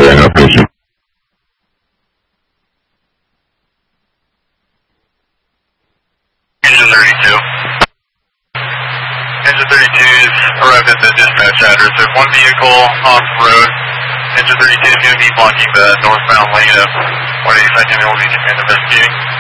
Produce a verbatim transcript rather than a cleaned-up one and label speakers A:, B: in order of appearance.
A: Very enough, patient.
B: Engine thirty-two. Engine thirty-two is arrived at the dispatch address. There's one vehicle off the road. Engine thirty-two is going to be blocking the northbound lane of one eighty-second. It will be investigating.